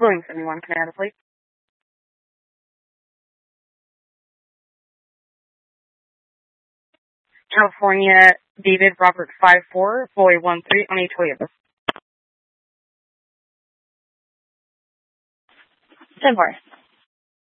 Boeing 71, can I have a plate? California, David Robert 54, Boy 13 on a Toyota. 10-4.